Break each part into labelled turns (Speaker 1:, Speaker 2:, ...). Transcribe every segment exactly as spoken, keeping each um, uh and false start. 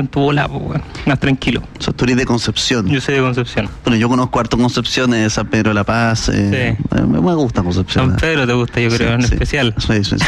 Speaker 1: en tu bola, pues, weón. Más tranquilo.
Speaker 2: O sea, tú eres de Concepción.
Speaker 1: Yo soy de Concepción.
Speaker 2: Bueno, yo conozco harto Concepción, de San Pedro de la Paz. Eh,
Speaker 1: Sí.
Speaker 2: Me, me gusta Concepción.
Speaker 1: San Pedro te gusta, yo creo,
Speaker 2: Sí,
Speaker 1: en
Speaker 2: sí.
Speaker 1: especial.
Speaker 2: Sí, sí, sí.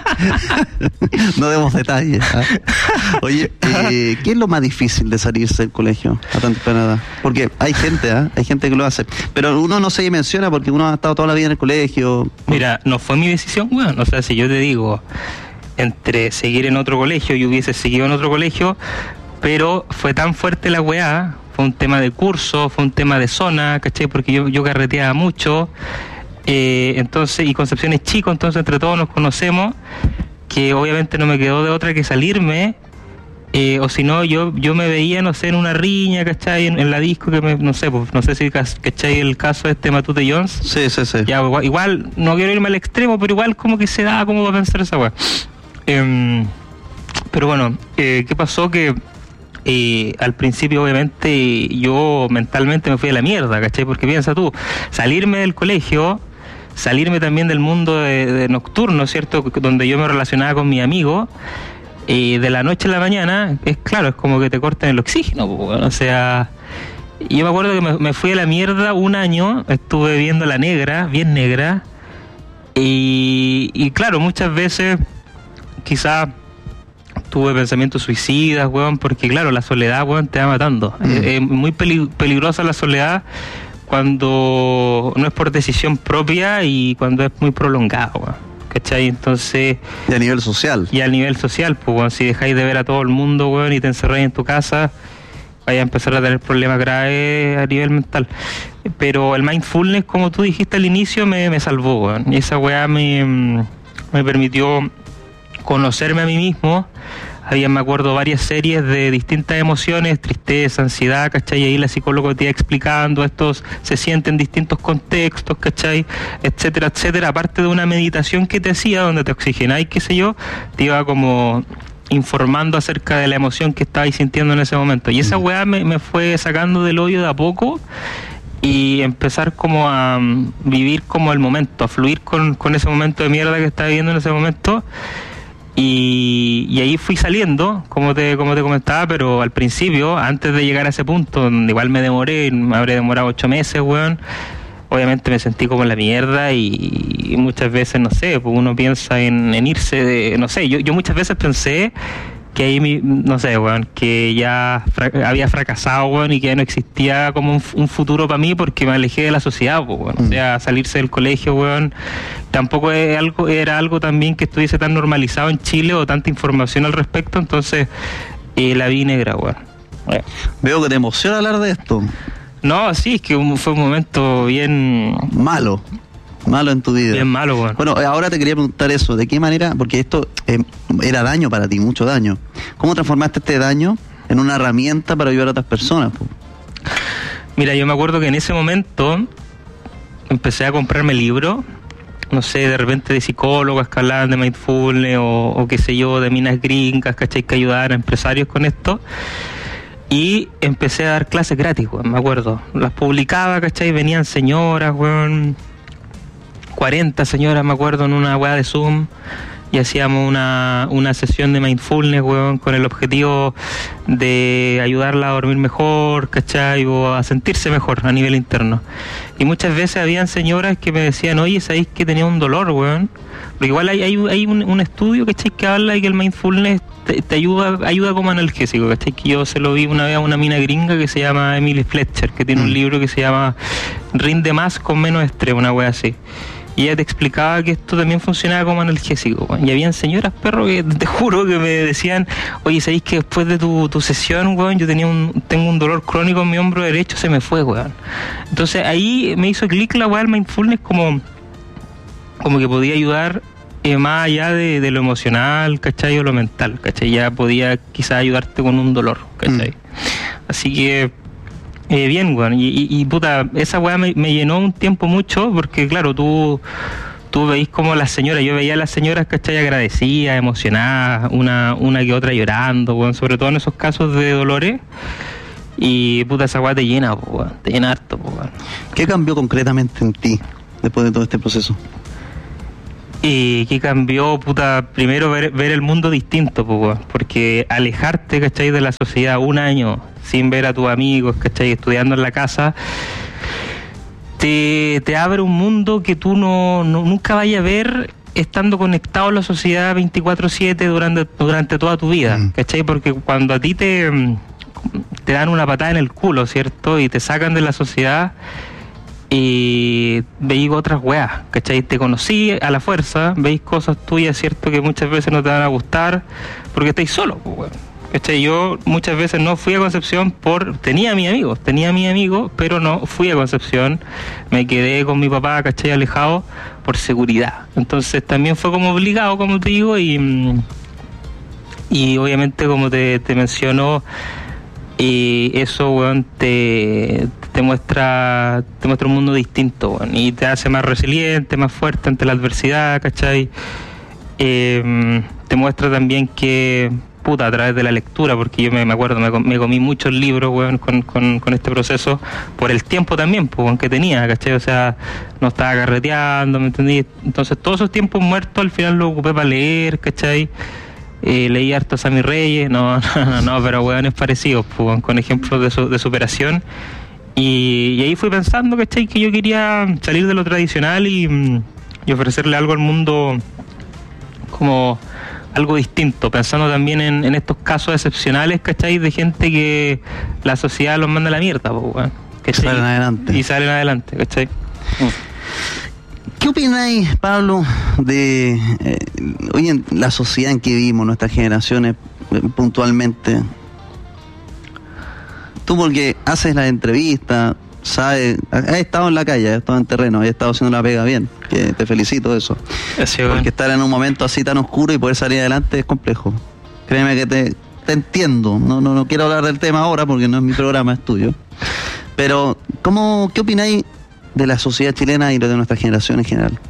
Speaker 2: No demos detalles. ¿Ah? Oye, eh, ¿qué es lo más difícil de salirse del colegio a tan temprana edad? Porque hay gente, ¿ah? Hay gente que lo hace. Pero uno no se menciona porque uno ha estado toda la vida en el colegio.
Speaker 1: Mira, no fue mi decisión, weón. O sea, si yo te digo, entre seguir en otro colegio, yo hubiese seguido en otro colegio, pero fue tan fuerte la weá, fue un tema de curso, fue un tema de zona, ¿cachai? Porque yo, yo carreteaba mucho, eh, entonces, y Concepción es chico, entonces entre todos nos conocemos, que obviamente no me quedó de otra que salirme, eh, o si no, yo yo me veía, no sé, en una riña, ¿cachai? En, en la disco, que me, no sé, pues, no sé si, ¿cachai? El caso de este Matute Jones.
Speaker 2: Sí, sí, sí.
Speaker 1: Ya, igual, igual, no quiero irme al extremo, pero igual como que se da como para pensar esa weá. Eh, pero bueno, eh, ¿qué pasó? Que eh, al principio obviamente yo mentalmente me fui a la mierda, ¿cachai? Porque piensa tú, salirme del colegio, salirme también del mundo de, de nocturno, ¿cierto? Donde yo me relacionaba con mis amigos, eh, de la noche a la mañana, es claro, es como que te cortan el oxígeno, pues, o sea... Yo me acuerdo que me, me fui a la mierda un año, estuve viendo La Negra, bien negra, y, y claro, muchas veces quizás tuve pensamientos suicidas, weón, porque claro, la soledad, weón, te va matando. Mm. Es, es muy peli- peligrosa la soledad cuando no es por decisión propia y cuando es muy prolongada, weón, ¿cachai? Entonces...
Speaker 2: Y a nivel social.
Speaker 1: Y a nivel social, pues, weón, si dejáis de ver a todo el mundo, weón, y te encerráis en tu casa, vaya a empezar a tener problemas graves a nivel mental. Pero el mindfulness, como tú dijiste al inicio, me, me salvó, weón. Y esa weá me, me permitió conocerme a mí mismo. Había, me acuerdo, varias series de distintas emociones, tristeza, ansiedad, ¿cachai? Y ahí la psicóloga te iba explicando, estos se sienten en distintos contextos, ¿cachai? Etcétera, etcétera. Aparte de una meditación que te hacía, donde te oxigenáis, qué sé yo, te iba como informando acerca de la emoción que estabais sintiendo en ese momento. Y esa weá me, me fue sacando del hoyo de a poco y empezar como a um, vivir como el momento, a fluir con, con ese momento de mierda que estaba viviendo en ese momento. Y, y ahí fui saliendo, como te como te comentaba, pero al principio, antes de llegar a ese punto, donde igual me demoré, me habré demorado ocho meses, weón, obviamente me sentí como en la mierda y, y muchas veces, no sé, pues uno piensa en, en irse de, no sé, yo, yo muchas veces pensé que ahí, mi, no sé, weón, que ya fra- había fracasado, weón, y que ya no existía como un, un futuro para mí porque me alejé de la sociedad, pues, weón. Mm. O sea, salirse del colegio, weón, tampoco es algo, era algo también que estuviese tan normalizado en Chile o tanta información al respecto, entonces eh, la vi negra, weón. Bueno.
Speaker 2: Veo que te emociona hablar de esto.
Speaker 1: No, sí, es que un, fue un momento bien...
Speaker 2: Malo. Malo en tu vida.
Speaker 1: Bien malo, bueno.
Speaker 2: Bueno, ahora te quería preguntar eso, ¿de qué manera? Porque esto eh, era daño para ti, mucho daño. ¿Cómo transformaste este daño en una herramienta para ayudar a otras personas? Po?
Speaker 1: Mira, yo me acuerdo que en ese momento empecé a comprarme libros, no sé, de repente de psicólogos que hablaban de mindfulness o, o qué sé yo, de minas gringas, ¿cachai? Que ayudaban a empresarios con esto. Y empecé a dar clases gratis, weón, me acuerdo. Las publicaba, ¿cachai? Venían señoras, weón, cuarenta señoras, me acuerdo, en una weá de Zoom. Y hacíamos una, una sesión de mindfulness, weón, con el objetivo de ayudarla a dormir mejor, ¿cachai? O a sentirse mejor a nivel interno. Y muchas veces habían señoras que me decían, oye, ¿sabéis que tenía un dolor, weón? Porque igual hay, hay, hay un, un estudio, ¿cachai? Que habla de que el mindfulness te, te ayuda ayuda como analgésico, ¿cachai? Que yo se lo vi una vez a una mina gringa que se llama Emily Fletcher, que tiene un libro que se llama Rinde más con menos estrés, una wea así. Y ella te explicaba que esto también funcionaba como analgésico, weón. Y habían señoras, perro, que te juro que me decían, oye, ¿sabéis que después de tu, tu sesión, weón, yo tenía un, tengo un dolor crónico en mi hombro derecho, se me fue, weón? Entonces ahí me hizo clic la weá del mindfulness como, como que podía ayudar eh, más allá de, de lo emocional, ¿cachai? O lo mental, ¿cachai? Ya podía quizás ayudarte con un dolor, ¿cachai? Mm. Así que... Eh, bien, weón, y, y, y puta, esa weá me, me llenó un tiempo mucho, porque claro, tú tú veís como las señoras, yo veía a las señoras, ¿cachai? Agradecidas, emocionadas, una, una que otra llorando, weón, sobre todo en esos casos de dolores, y puta, esa weá te llena, weón, te llena harto, weón.
Speaker 2: ¿Qué cambió concretamente en ti después de todo este proceso?
Speaker 1: Y que cambió, puta, primero ver, ver el mundo distinto, pues, porque alejarte, ¿cachai?, de la sociedad un año sin ver a tus amigos, ¿cachai?, estudiando en la casa, te, te abre un mundo que tú no, no nunca vayas a ver estando conectado a la sociedad veinticuatro siete durante, durante toda tu vida, mm. ¿cachai? Porque cuando a ti te, te dan una patada en el culo, ¿cierto?, y te sacan de la sociedad, y veis otras weas, ¿cachai? Te conocí a la fuerza, veis cosas tuyas, ¿cierto?, que muchas veces no te van a gustar porque estáis solo, pues, weón. ¿Cachai? Yo muchas veces no fui a Concepción por... Tenía a mis amigos, tenía a mis amigos, pero no fui a Concepción. Me quedé con mi papá, ¿cachai?, alejado por seguridad. Entonces también fue como obligado, como te digo, y, y obviamente, como te, te menciono, y eso, weón, te, te muestra te muestra un mundo distinto, weón, y te hace más resiliente, más fuerte ante la adversidad, ¿cachai? Eh, te muestra también que, puta, a través de la lectura, porque yo me, me acuerdo, me, me comí muchos libros, weón, con, con, con este proceso, por el tiempo también, pues, weón, que tenía, ¿cachai? O sea, no estaba carreteando, ¿me entendí? Entonces todos esos tiempos muertos al final los ocupé para leer, ¿cachai? Eh, leí harto a Sammy Reyes, no, no, no, pero weones parecidos, pues, con ejemplos de, su, de superación. Y, y ahí fui pensando, ¿cachai?, que yo quería salir de lo tradicional y, y ofrecerle algo al mundo como algo distinto, pensando también en, en estos casos excepcionales, ¿cachai?, de gente que la sociedad los manda a la mierda, pues, weón, ¿cachai?
Speaker 2: Salen adelante.
Speaker 1: Y salen adelante, ¿cachai?
Speaker 2: ¿Qué opináis, Pablo, de eh, hoy en la sociedad en que vivimos, nuestras generaciones, eh, puntualmente? Tú, porque haces la entrevista, sabes, has estado en la calle, has estado en terreno, has estado haciendo la pega bien, que te felicito de eso.
Speaker 1: Así,
Speaker 2: porque
Speaker 1: bueno,
Speaker 2: estar en un momento así tan oscuro y poder salir adelante es complejo. Créeme que te, te entiendo, no, no, no quiero hablar del tema ahora porque no es mi programa, es tuyo. Pero, ¿cómo, qué opináis de la sociedad chilena y de nuestra generación en general?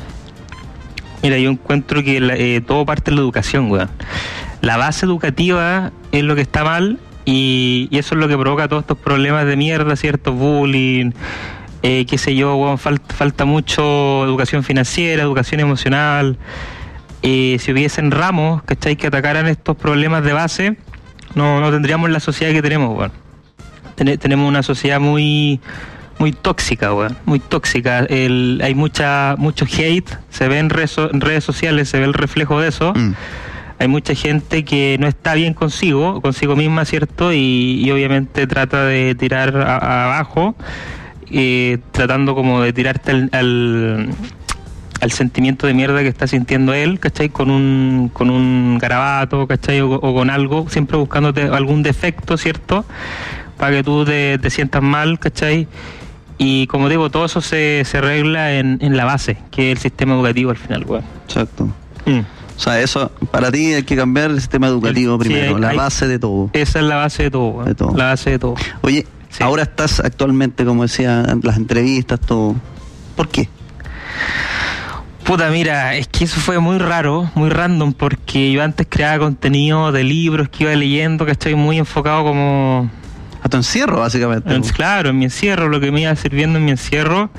Speaker 1: Mira, yo encuentro que la, eh, todo parte de la educación, weón. La base educativa es lo que está mal y, y eso es lo que provoca todos estos problemas de mierda, ¿cierto? Bullying, eh, qué sé yo, weón, falta, falta mucho educación financiera, educación emocional. Eh, si hubiesen ramos, ¿cachai?, que atacaran estos problemas de base, no, no tendríamos la sociedad que tenemos, weón. Ten, tenemos una sociedad muy... muy tóxica, weón, muy tóxica. El, hay mucha mucho hate, se ve en redes, en redes sociales, se ve el reflejo de eso. Mm. Hay mucha gente que no está bien consigo, consigo misma, ¿cierto? Y, y obviamente trata de tirar a, a abajo, eh, tratando como de tirarte al, al, al sentimiento de mierda que está sintiendo él, ¿cachai? Con un, con un garabato, ¿cachai? O, o con algo, siempre buscándote algún defecto, ¿cierto?, para que tú te, te sientas mal, ¿cachai? Y como digo, todo eso se, se arregla en, en la base, que es el sistema educativo al final, weón.
Speaker 2: Exacto. Mm. O sea, eso, para ti hay que cambiar el sistema educativo el, primero, sí, hay, la hay, base de todo.
Speaker 1: Esa es la base de todo, weón. De todo. La base de todo.
Speaker 2: Oye, sí, ahora estás actualmente, como decía, en las entrevistas, todo. ¿Por qué?
Speaker 1: Puta, mira, es que eso fue muy raro, muy random, porque yo antes creaba contenido de libros que iba leyendo, que estoy muy enfocado como...
Speaker 2: a tu encierro, básicamente.
Speaker 1: En, claro, en mi encierro, lo que me iba sirviendo en mi encierro.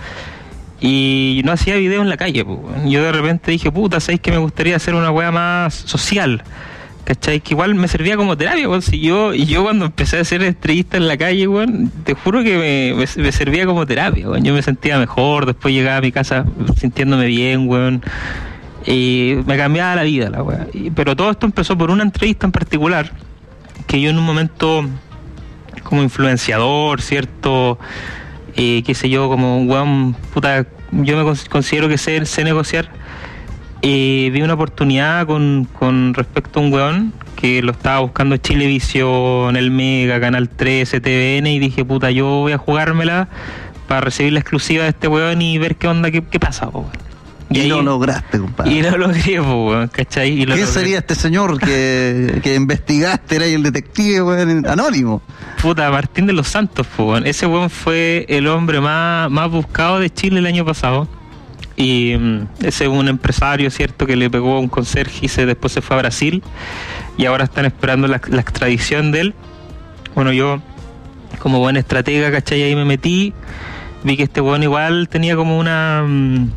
Speaker 1: Y no hacía video en la calle, pues. Yo de repente dije, puta, ¿sabes que me gustaría hacer una weá más social? ¿Cachai? Que igual me servía como terapia, weón. Si yo, y yo cuando empecé a hacer entrevistas en la calle, weón, te juro que me, me, me servía como terapia, weón. Yo me sentía mejor, después llegaba a mi casa sintiéndome bien, weón. Y me cambiaba la vida, la weá. Pero todo esto empezó por una entrevista en particular, que yo en un momento... como influenciador, ¿cierto? Eh, qué sé yo, como un weón, puta, yo me considero que sé, sé negociar. Eh, vi una oportunidad con, con respecto a un weón que lo estaba buscando Chilevisión, El Mega, Canal trece, T V N, y dije, puta, yo voy a jugármela para recibir la exclusiva de este weón y ver qué onda, qué, qué pasa, weón.
Speaker 2: Y, y ahí, lo lograste, compadre.
Speaker 1: Y lo logré, pues, ¿cachai? Y lo
Speaker 2: ¿Quién
Speaker 1: logré.
Speaker 2: Sería este señor que, que investigaste? Era el detective, weón, anónimo.
Speaker 1: Puta, Martín de los Santos, pues, ese weón fue el hombre más, más buscado de Chile el año pasado. Y um, ese es un empresario, ¿cierto?, que le pegó a un conserje y se, después se fue a Brasil. Y ahora están esperando la, la extradición de él. Bueno, yo, como buen estratega, ¿cachai? Ahí me metí. Vi que este weón igual tenía como una... Um,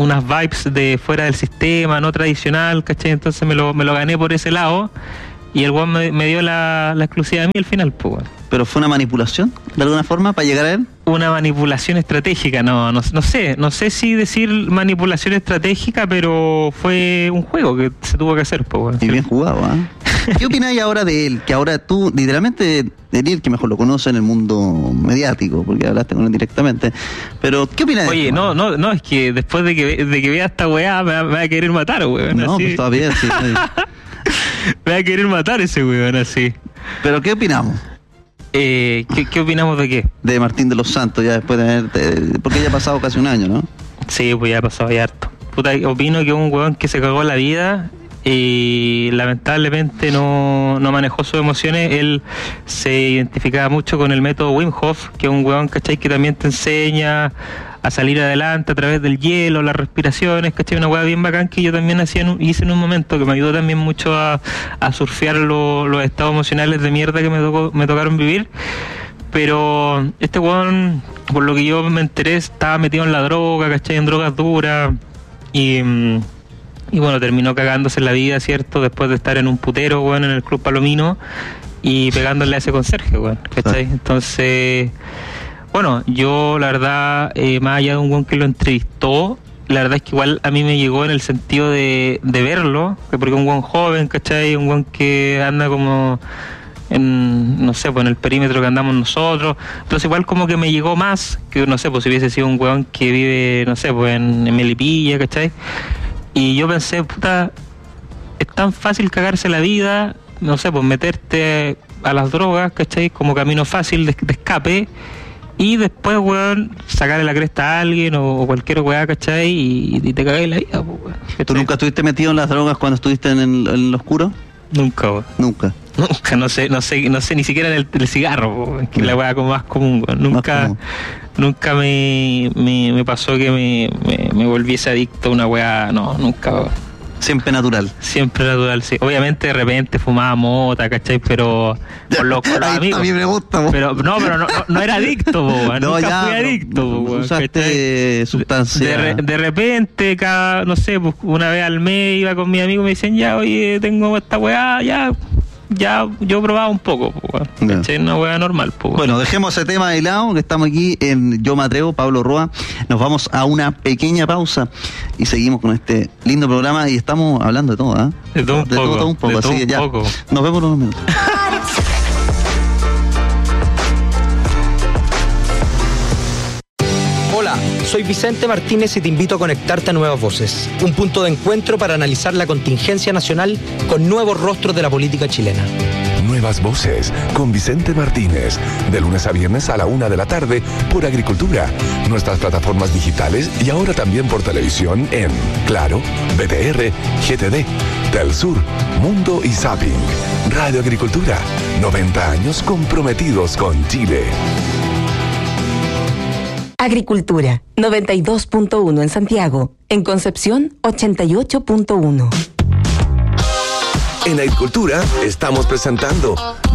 Speaker 1: unas vibes de fuera del sistema, no tradicional, ¿cachai? Entonces me lo, me lo gané por ese lado y el weón me, me dio la, la exclusiva a mí al final, pues, weón.
Speaker 2: ¿Pero fue una manipulación, de alguna forma, para llegar a él?
Speaker 1: Una manipulación estratégica, no, no, no sé, no sé si decir manipulación estratégica, pero fue un juego que se tuvo que hacer, pues, weón.
Speaker 2: Y bien jugado, ¿ah? ¿eh? ¿Qué opináis ahora de él? Que ahora tú, literalmente, de él, que mejor lo conoce en el mundo mediático, porque hablaste con él directamente, pero ¿qué opinas de
Speaker 1: Oye,
Speaker 2: esto?
Speaker 1: no, no, no, es que después de que, de que vea esta weá, me va, me va a querer matar, weón.
Speaker 2: No,
Speaker 1: así.
Speaker 2: pues todavía sí.
Speaker 1: Me va a querer matar ese weón, así.
Speaker 2: ¿Pero qué opinamos?
Speaker 1: Eh, ¿qué, ¿Qué opinamos de qué?
Speaker 2: De Martín de los Santos, ya después de haber... de- porque ya ha pasado casi un año, ¿no?
Speaker 1: Sí, pues ya ha pasado ya harto. Puta, opino que es un weón que se cagó la vida y lamentablemente no, no manejó sus emociones. Él se identificaba mucho con el método Wim Hof, que es un weón, ¿cachai? Que también te enseña a salir adelante a través del hielo, las respiraciones, ¿cachai? Una weá bien bacán que yo también hacía en un- hice en un momento, que me ayudó también mucho a, a surfear lo- los estados emocionales de mierda que me, tocó, me tocaron vivir. Pero este weón, por lo que yo me enteré, estaba metido en la droga, ¿cachai? En drogas duras. Y, mm, y bueno, terminó cagándose en la vida, ¿cierto? Después de estar en un putero, weón, en el Club Palomino y pegándole a ese conserje, weón, ¿cachai? Entonces, bueno, yo la verdad, eh, más allá de un weón que lo entrevistó, la verdad es que igual a mí me llegó en el sentido de, de verlo, que porque un weón joven, ¿cachai? Un weón que anda como en, no sé, pues en el perímetro que andamos nosotros. Entonces igual como que me llegó más que, no sé, pues si hubiese sido un weón que vive, no sé, pues en, en Melipilla, ¿cachai? Y yo pensé, puta, es tan fácil cagarse la vida, no sé, pues meterte a las drogas, ¿cachai? Como camino fácil de, de escape. Y después, weón, sacarle la cresta a alguien o, o cualquier weá, ¿cachai? Y, y te cagáis la vida, pues, weón.
Speaker 2: ¿Tú
Speaker 1: ¿cachai?
Speaker 2: nunca estuviste metido en las drogas cuando estuviste en, el, en lo oscuro?
Speaker 1: Nunca, weón.
Speaker 2: Nunca.
Speaker 1: Nunca, no sé, no sé, no sé ni siquiera en el, el cigarro, weón, que es la weá como más común, weón. Nunca,
Speaker 2: común.
Speaker 1: nunca me, me, me pasó que me, me, me volviese adicto a una weá, no, nunca, weón.
Speaker 2: Siempre natural.
Speaker 1: Siempre natural, sí. Obviamente de repente fumaba mota, ¿cachai? Pero con los, con los
Speaker 2: Ahí
Speaker 1: amigos.
Speaker 2: está mi pregunta, po.
Speaker 1: Pero no, pero no, no, no era adicto, po, weón.
Speaker 2: No,
Speaker 1: Nunca
Speaker 2: ya,
Speaker 1: fui
Speaker 2: pero
Speaker 1: adicto, po, weón,
Speaker 2: usaste
Speaker 1: ¿cachai?
Speaker 2: sustancia.
Speaker 1: De, re- de repente, cada, no sé, pues, una vez al mes iba con mi amigo y me decían, ya, oye, tengo esta weá, ya, ya, yo probaba un poco, po, weón.
Speaker 2: Ya.
Speaker 1: ¿Cachai? Una weá normal, po, weón.
Speaker 2: Bueno, dejemos ese tema de lado, que estamos aquí en Yo Me Atrevo, Pablo Roa. Nos vamos a una pequeña pausa y seguimos con este lindo programa y estamos hablando de todo, ¿ah?
Speaker 1: De todo un
Speaker 2: de
Speaker 1: poco,
Speaker 2: todo, todo un poco,
Speaker 1: de
Speaker 2: así
Speaker 1: todo
Speaker 2: que
Speaker 1: un
Speaker 2: ya.
Speaker 1: poco.
Speaker 2: Nos vemos en unos minutos.
Speaker 3: Hola, soy Vicente Martínez y te invito a conectarte a Nuevas Voces, un punto de encuentro para analizar la contingencia nacional con nuevos rostros de la política chilena.
Speaker 4: Nuevas Voces con Vicente Martínez, de lunes a viernes a la una de la tarde por Agricultura, nuestras plataformas digitales y ahora también por televisión en Claro, B T R, G T D, Telsur, Mundo y Zapping. Radio Agricultura, noventa años comprometidos con Chile.
Speaker 5: Agricultura, noventa y dos punto uno en Santiago. En Concepción, ochenta y ocho punto uno.
Speaker 4: En Agricultura estamos presentando